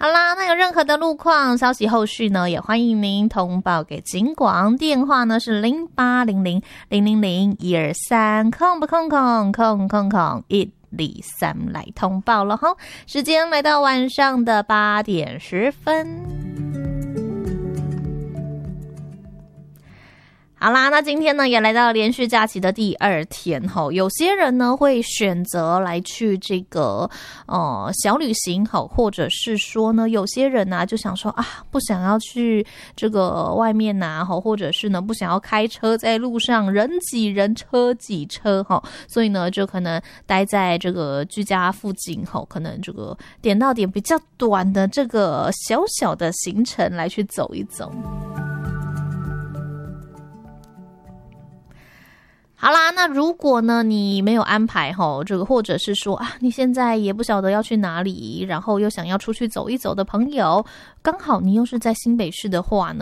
好啦，那有任何的路况消息后续呢，也欢迎您通报给警广，电话呢是0800000123，空不空空空空空123来通报了哈。时间来到晚上的8点10分。好啦，那今天呢也来到连续假期的第2天吼，有些人呢会选择来去这个小旅行吼，或者是说呢有些人呢就想说啊不想要去这个外面呐吼，或者是呢不想要开车在路上人挤人车挤车吼，所以呢就可能待在这个居家附近吼，可能这个点到点比较短的这个小小的行程来去走一走。好啦，那如果呢你没有安排这个，或者是说啊你现在也不晓得要去哪里，然后又想要出去走一走的朋友，刚好你又是在新北市的话呢，